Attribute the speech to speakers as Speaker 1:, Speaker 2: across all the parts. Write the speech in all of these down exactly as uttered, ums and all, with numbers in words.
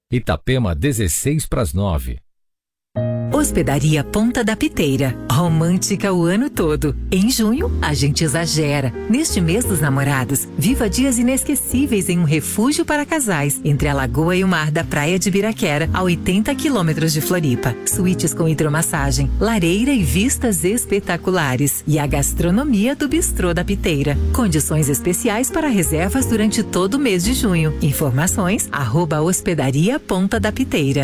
Speaker 1: Itapema, dezesseis para as nove.
Speaker 2: Hospedaria Ponta da Piteira. Romântica o ano todo. Em junho, a gente exagera. Neste mês dos namorados, viva dias inesquecíveis em um refúgio para casais, entre a lagoa e o mar da Praia de Biraquera, a oitenta quilômetros de Floripa. Suítes com hidromassagem, lareira e vistas espetaculares. E a gastronomia do Bistrô da Piteira. Condições especiais para reservas durante todo o mês de junho. Informações, arroba Hospedaria Ponta da Piteira.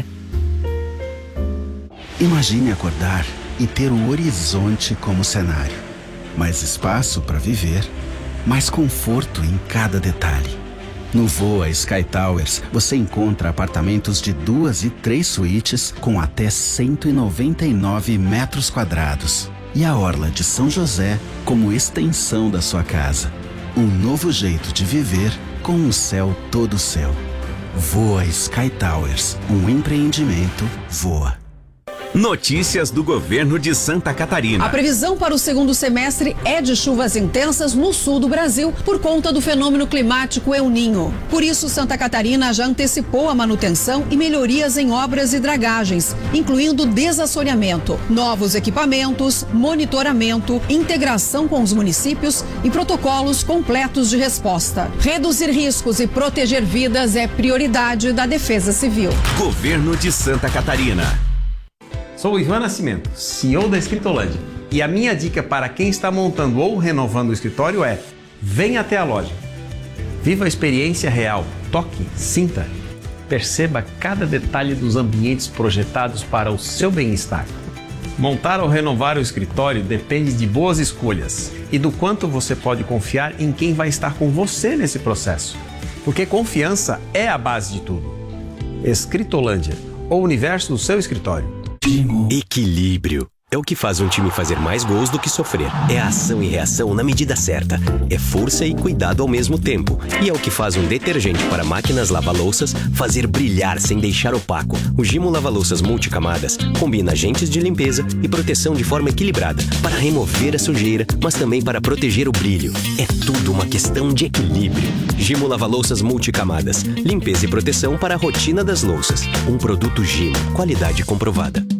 Speaker 3: Imagine acordar e ter o horizonte como cenário. Mais espaço para viver, mais conforto em cada detalhe. No Voa Sky Towers, você encontra apartamentos de duas e três suítes com até cento e noventa e nove metros quadrados. E a Orla de São José como extensão da sua casa. Um novo jeito de viver com o céu todo seu. Voa Sky Towers, um empreendimento Voa.
Speaker 4: Notícias do governo de Santa Catarina.
Speaker 5: A previsão para o segundo semestre é de chuvas intensas no sul do Brasil por conta do fenômeno climático El Niño. Por isso, Santa Catarina já antecipou a manutenção e melhorias em obras e dragagens, incluindo desassoreamento, novos equipamentos, monitoramento, integração com os municípios e protocolos completos de resposta. Reduzir riscos e proteger vidas é prioridade da Defesa Civil.
Speaker 4: Governo de Santa Catarina.
Speaker 6: Sou o Ivan Nascimento, C E O da Escritolândia. E a minha dica para quem está montando ou renovando o escritório é: venha até a loja. Viva a experiência real, toque, sinta. Perceba cada detalhe dos ambientes projetados para o seu bem-estar. Montar ou renovar o escritório depende de boas escolhas e do quanto você pode confiar em quem vai estar com você nesse processo. Porque confiança é a base de tudo. Escritolândia, o universo do seu escritório.
Speaker 7: Equilíbrio é o que faz um time fazer mais gols do que sofrer. É ação e reação na medida certa. É força e cuidado ao mesmo tempo. E é o que faz um detergente para máquinas lava-louças fazer brilhar sem deixar opaco. O Gimo Lava-Louças Multicamadas combina agentes de limpeza e proteção de forma equilibrada para remover a sujeira, mas também para proteger o brilho. É tudo uma questão de equilíbrio. Gimo Lava-Louças Multicamadas. Limpeza e proteção para a rotina das louças. Um produto Gimo. Qualidade comprovada.